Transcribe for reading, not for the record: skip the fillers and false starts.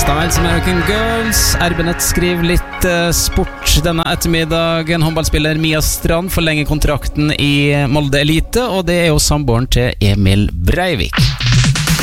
Styles American Girls. RB-nett skriver litt sport denne ettermiddagen. Håndballspiller Mia Strand forlenger kontrakten i Molde Elite, og det er jo samboeren til Emil Breivik.